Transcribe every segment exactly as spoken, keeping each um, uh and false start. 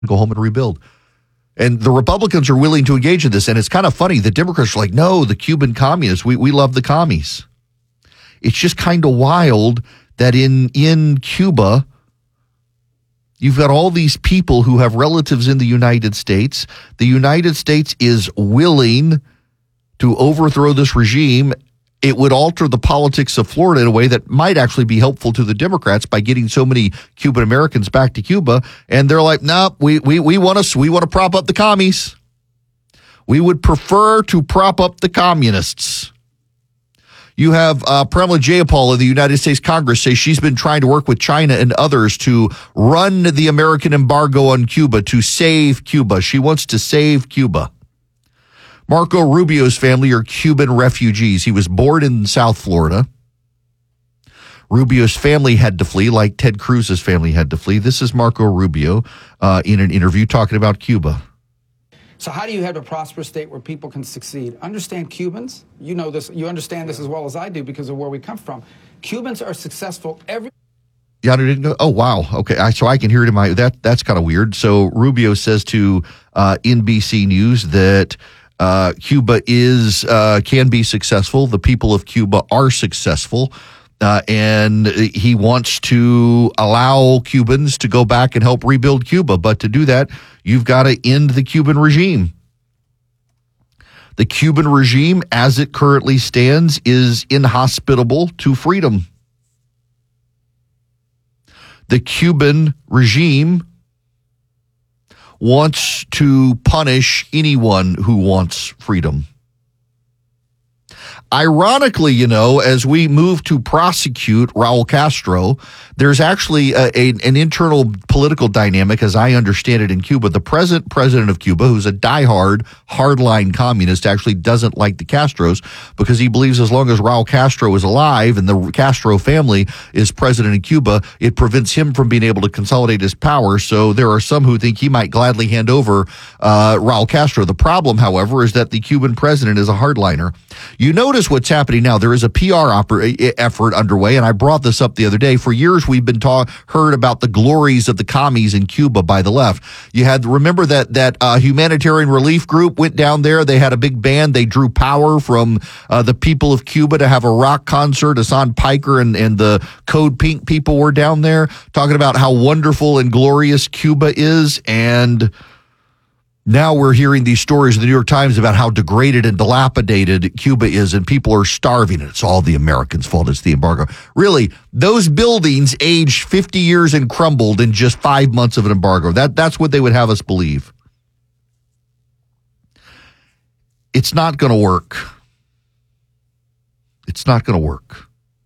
go home and rebuild. And the Republicans are willing to engage in this. And it's kind of funny. The Democrats are like, no, the Cuban communists, we, we love the commies. It's just kind of wild that in, in Cuba, you've got all these people who have relatives in the United States. The United States is willing to overthrow this regime. It would alter the politics of Florida in a way that might actually be helpful to the Democrats by getting so many Cuban Americans back to Cuba. And they're like, no, nope, we we we want to we want to prop up the commies. We would prefer to prop up the communists. You have uh, Pramila Jayapal of the United States Congress say she's been trying to work with China and others to run the American embargo on Cuba to save Cuba. She wants to save Cuba. Marco Rubio's family are Cuban refugees. He was born in South Florida. Rubio's family had to flee, like Ted Cruz's family had to flee. This is Marco Rubio uh, in an interview talking about Cuba. So how do you have a prosperous state where people can succeed? Understand Cubans. You know this. You understand this as well as I do because of where we come from. Cubans are successful every. Yeah, I didn't go. Oh, wow. Okay, I, so I can hear it in my. That that's kind of weird. So Rubio says to uh, N B C News that uh, Cuba is uh, can be successful. The people of Cuba are successful. Uh, and he wants to allow Cubans to go back and help rebuild Cuba. But to do that, you've got to end the Cuban regime. The Cuban regime, as it currently stands, is inhospitable to freedom. The Cuban regime wants to punish anyone who wants freedom. Ironically, you know, as we move to prosecute Raul Castro, there's actually a, a, an internal political dynamic, as I understand it, in Cuba. The present president of Cuba, who's a diehard, hardline communist, actually doesn't like the Castros because he believes as long as Raul Castro is alive and the Castro family is president in Cuba, it prevents him from being able to consolidate his power. So there are some who think he might gladly hand over uh, Raul Castro. The problem, however, is that the Cuban president is a hardliner. You notice what's happening now. There is a P R oper- effort underway, and I brought this up the other day. For years, we've been taught, heard about the glories of the commies in Cuba by the left. You had, remember that that uh, humanitarian relief group went down there. They had a big band. They drew power from uh, the people of Cuba to have a rock concert. Hassan Piker and, and the Code Pink people were down there talking about how wonderful and glorious Cuba is, and now we're hearing these stories in the New York Times about how degraded and dilapidated Cuba is, and people are starving, and it's all the Americans' fault. It's the embargo. Really, those buildings aged fifty years and crumbled in just five months of an embargo. That, that's what they would have us believe. It's not going to work. It's not going to work.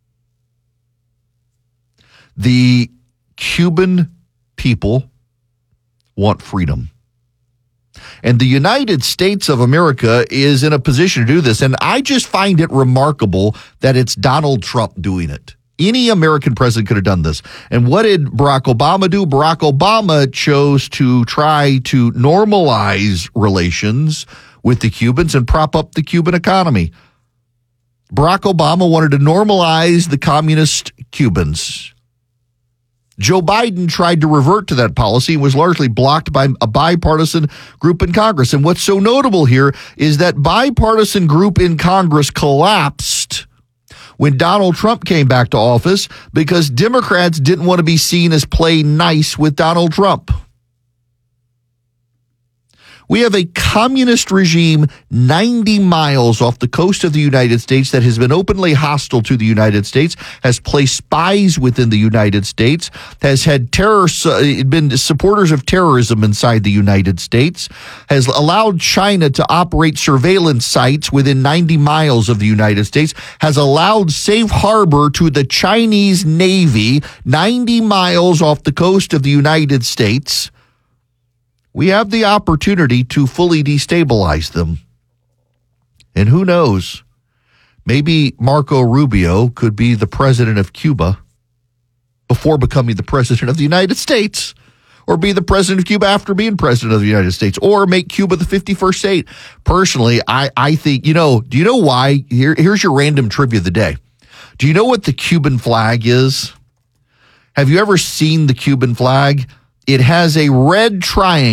The Cuban people want freedom. And the United States of America is in a position to do this. And I just find it remarkable that it's Donald Trump doing it. Any American president could have done this. And what did Barack Obama do? Barack Obama chose to try to normalize relations with the Cubans and prop up the Cuban economy. Barack Obama wanted to normalize the communist Cubans. Joe Biden tried to revert to that policy and was largely blocked by a bipartisan group in Congress. And what's so notable here is that bipartisan group in Congress collapsed when Donald Trump came back to office because Democrats didn't want to be seen as playing nice with Donald Trump. We have a communist regime ninety miles off the coast of the United States that has been openly hostile to the United States, has placed spies within the United States, has had terror, uh, been supporters of terrorism inside the United States, has allowed China to operate surveillance sites within ninety miles of the United States, has allowed safe harbor to the Chinese Navy ninety miles off the coast of the United States. We have the opportunity to fully destabilize them. And who knows, maybe Marco Rubio could be the president of Cuba before becoming the president of the United States, or be the president of Cuba after being president of the United States, or make Cuba the fifty-first state. Personally, I, I think, you know, do you know why? Here, here's your random trivia of the day. Do you know what the Cuban flag is? Have you ever seen the Cuban flag? It has a red triangle